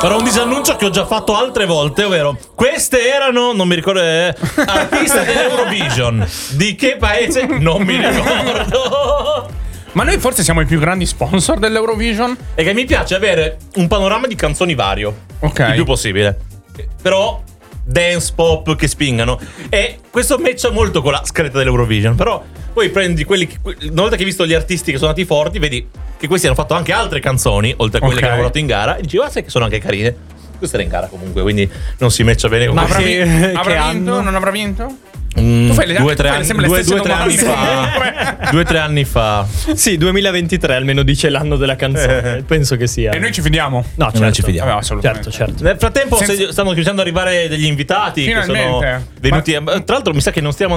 Farò un disannuncio che ho già fatto altre volte, ovvero queste erano, non mi ricordo, artiste dell'Eurovision. Di che paese? Non mi ricordo. Ma noi forse siamo i più grandi sponsor dell'Eurovision? E che mi piace avere un panorama di canzoni vario. Ok. Il più possibile. Però dance pop che spingano. E questo matcha molto con la scaletta dell'Eurovision. Però poi prendi quelli che, una volta che hai visto gli artisti che sono andati forti, vedi che questi hanno fatto anche altre canzoni oltre a quelle che hanno lavorato in gara, e dici, sai che sono anche carine. Questa era in gara comunque, quindi non si matcha bene con Ma questi. avrà vinto? Non avrà vinto? Tu fai le- 2 o 3 fai anni, sempre le stesse domande. 2-3 anni fa. Sì, 2023 almeno dice l'anno della canzone. Penso che sia. E noi ci fidiamo? No, certo. Noi ci fidiamo. Vabbè, assolutamente. Certo. Nel frattempo stanno cominciando ad arrivare degli invitati che sono Finalmente. venuti. Tra l'altro mi sa che non stiamo